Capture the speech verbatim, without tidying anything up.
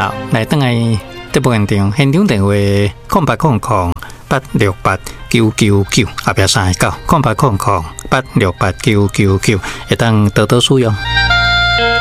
好，来等来这部现场，现场电话空八空空八六八九九九，后壁三个九空八空空八六八九九九，会当多多使用。